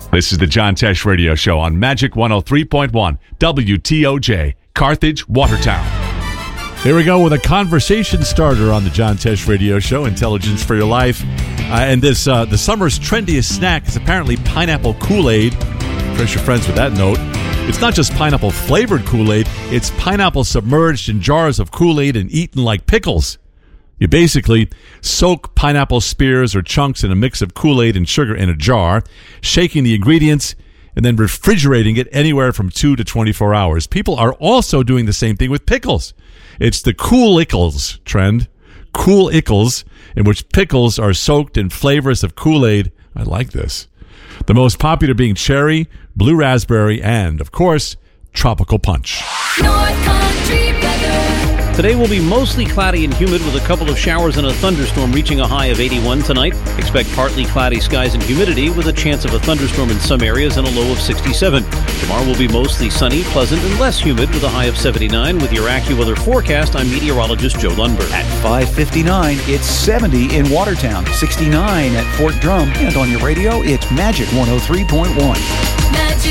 This is the John Tesh Radio Show on Magic 103.1 WTOJ, Carthage, Watertown. Here we go with a conversation starter on the John Tesh Radio Show, Intelligence for Your Life. And this the summer's trendiest snack is apparently pineapple Kool-Aid. Impress your friends with that note. It's not just pineapple-flavored Kool-Aid. It's pineapple submerged in jars of Kool-Aid and eaten like pickles. You basically soak pineapple spears or chunks in a mix of Kool-Aid and sugar in a jar, shaking the ingredients, and then refrigerating it anywhere from 2 to 24 hours. People are also doing the same thing with pickles. It's the Kool-Ickles trend. Kool-Ickles, in which pickles are soaked in flavors of Kool-Aid. I like this. The most popular being cherry, blue raspberry, and, of course, tropical punch. North Country weather. Today will be mostly cloudy and humid with a couple of showers and a thunderstorm reaching a high of 81 tonight. Expect partly cloudy skies and humidity with a chance of a thunderstorm in some areas and a low of 67. Tomorrow will be mostly sunny, pleasant, and less humid with a high of 79. With your AccuWeather forecast, I'm meteorologist Joe Lundberg. At 5:59, it's 70 in Watertown, 69 at Fort Drum, and on your radio, it's Magic 103.1.